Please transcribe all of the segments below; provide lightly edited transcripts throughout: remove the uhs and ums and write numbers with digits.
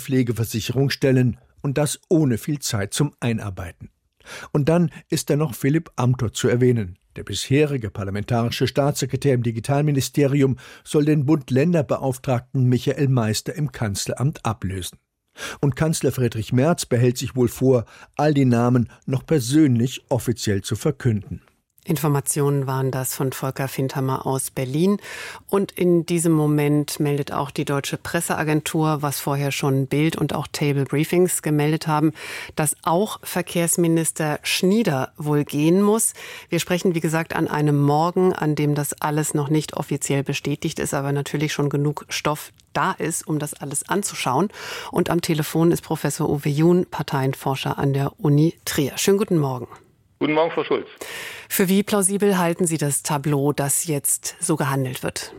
Pflegeversicherung stellen und das ohne viel Zeit zum Einarbeiten. Und dann ist da noch Philipp Amthor zu erwähnen. Der bisherige parlamentarische Staatssekretär im Digitalministerium soll den Bund-Länder-Beauftragten Michael Meister im Kanzleramt ablösen. Und Kanzler Friedrich Merz behält sich wohl vor, all die Namen noch persönlich offiziell zu verkünden. Informationen waren das von Volker Findhammer aus Berlin. Und in diesem Moment meldet auch die Deutsche Presseagentur, was vorher schon Bild und auch Table Briefings gemeldet haben, dass auch Verkehrsminister Schnieder wohl gehen muss. Wir sprechen, wie gesagt, an einem Morgen, an dem das alles noch nicht offiziell bestätigt ist, aber natürlich schon genug Stoff da ist, um das alles anzuschauen. Und am Telefon ist Professor Uwe Jun, Parteienforscher an der Uni Trier. Schönen guten Morgen. Guten Morgen, Frau Schulz. Für wie plausibel halten Sie das Tableau, dass jetzt so gehandelt wird?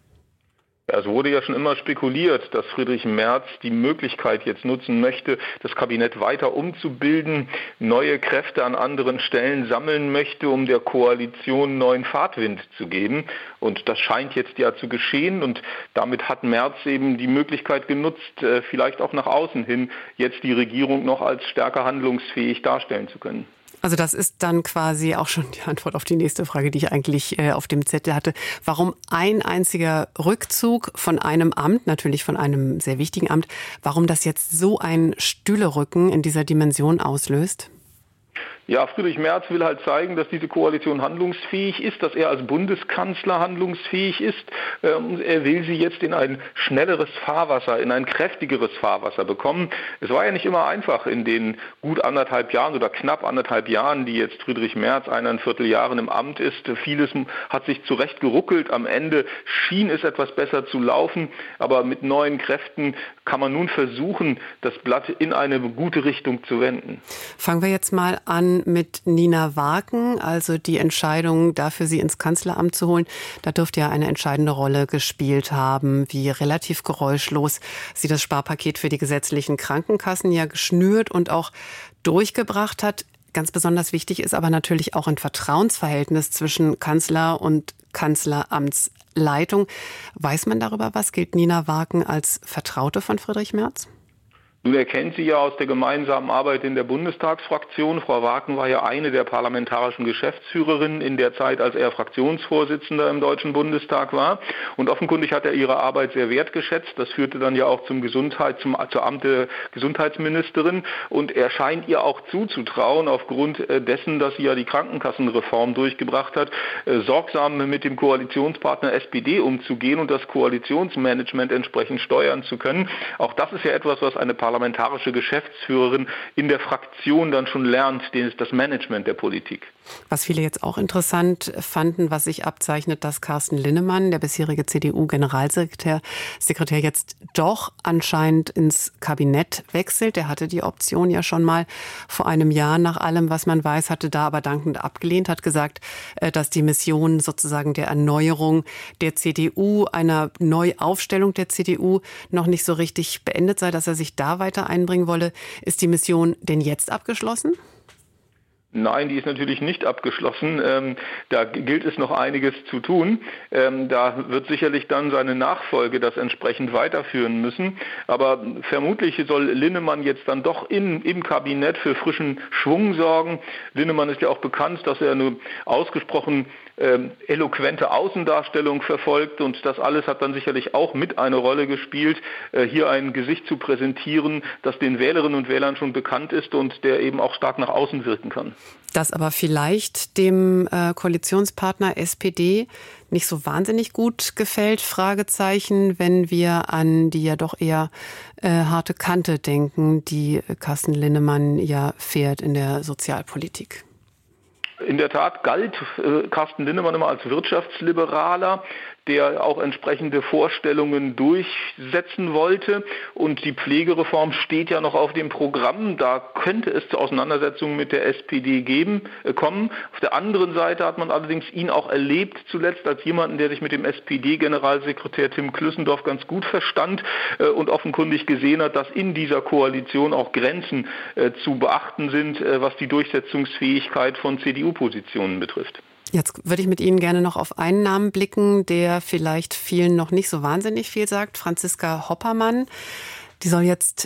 Es wurde ja schon immer spekuliert, dass Friedrich Merz die Möglichkeit jetzt nutzen möchte, das Kabinett weiter umzubilden, neue Kräfte an anderen Stellen sammeln möchte, um der Koalition neuen Fahrtwind zu geben. Und das scheint jetzt ja zu geschehen. Und damit hat Merz eben die Möglichkeit genutzt, vielleicht auch nach außen hin, jetzt die Regierung noch als stärker handlungsfähig darstellen zu können. Also das ist dann quasi auch schon die Antwort auf die nächste Frage, die ich eigentlich auf dem Zettel hatte. Warum ein einziger Rückzug von einem Amt, natürlich von einem sehr wichtigen Amt, warum das jetzt so ein Stühlerücken in dieser Dimension auslöst? Ja, Friedrich Merz will halt zeigen, dass diese Koalition handlungsfähig ist, dass er als Bundeskanzler handlungsfähig ist. Er will sie jetzt in ein schnelleres Fahrwasser, in ein kräftigeres Fahrwasser bekommen. Es war ja nicht immer einfach in den gut 1,5 Jahren oder knapp 1,5 Jahren, die jetzt Friedrich Merz 1,25 Jahren im Amt ist. Vieles hat sich zurecht geruckelt. Am Ende schien es etwas besser zu laufen. Aber mit neuen Kräften kann man nun versuchen, das Blatt in eine gute Richtung zu wenden. Fangen wir jetzt mal an mit Nina Waken, also die Entscheidung dafür, sie ins Kanzleramt zu holen. Da dürfte ja eine entscheidende Rolle gespielt haben, wie relativ geräuschlos sie das Sparpaket für die gesetzlichen Krankenkassen ja geschnürt und auch durchgebracht hat. Ganz besonders wichtig ist aber natürlich auch ein Vertrauensverhältnis zwischen Kanzler und Kanzleramtsleitung. Weiß man darüber was? Gilt Nina Waken als Vertraute von Friedrich Merz? Nun, er kennt sie ja aus der gemeinsamen Arbeit in der Bundestagsfraktion. Frau Waken war ja eine der parlamentarischen Geschäftsführerinnen in der Zeit, als er Fraktionsvorsitzender im Deutschen Bundestag war. Und offenkundig hat er ihre Arbeit sehr wertgeschätzt. Das führte dann ja auch zum Amt der Gesundheitsministerin. Und er scheint ihr auch zuzutrauen, aufgrund dessen, dass sie ja die Krankenkassenreform durchgebracht hat, sorgsam mit dem Koalitionspartner SPD umzugehen und das Koalitionsmanagement entsprechend steuern zu können. Auch das ist ja etwas, was eine parlamentarische Geschäftsführerin in der Fraktion dann schon lernt, das Management der Politik. Was viele jetzt auch interessant fanden, was sich abzeichnet, dass Carsten Linnemann, der bisherige CDU-Generalsekretär, jetzt doch anscheinend ins Kabinett wechselt. Er hatte die Option ja schon mal vor einem Jahr, nach allem, was man weiß, hatte da aber dankend abgelehnt, hat gesagt, dass die Mission sozusagen der Erneuerung der CDU, einer Neuaufstellung der CDU noch nicht so richtig beendet sei, dass er sich da weiter einbringen wolle. Ist die Mission denn jetzt abgeschlossen? Nein, die ist natürlich nicht abgeschlossen. Da gilt es noch einiges zu tun. Da wird sicherlich dann seine Nachfolge das entsprechend weiterführen müssen. Aber vermutlich soll Linnemann jetzt dann doch im Kabinett für frischen Schwung sorgen. Linnemann ist ja auch bekannt, dass er eine ausgesprochen eloquente Außendarstellung verfolgt. Und das alles hat dann sicherlich auch mit eine Rolle gespielt, hier ein Gesicht zu präsentieren, das den Wählerinnen und Wählern schon bekannt ist und der eben auch stark nach außen wirken kann. Das aber vielleicht dem Koalitionspartner SPD nicht so wahnsinnig gut gefällt, Fragezeichen, wenn wir an die ja doch eher harte Kante denken, die Carsten Linnemann ja fährt in der Sozialpolitik. In der Tat galt Carsten Linnemann immer als Wirtschaftsliberaler, der auch entsprechende Vorstellungen durchsetzen wollte. Und die Pflegereform steht ja noch auf dem Programm. Da könnte es zu Auseinandersetzungen mit der SPD kommen. Auf der anderen Seite hat man allerdings ihn auch erlebt zuletzt als jemanden, der sich mit dem SPD-Generalsekretär Tim Klüssendorf ganz gut verstand und offenkundig gesehen hat, dass in dieser Koalition auch Grenzen zu beachten sind, was die Durchsetzungsfähigkeit von CDU-Positionen betrifft. Jetzt würde ich mit Ihnen gerne noch auf einen Namen blicken, der vielleicht vielen noch nicht so wahnsinnig viel sagt. Franziska Hoppermann. Die soll jetzt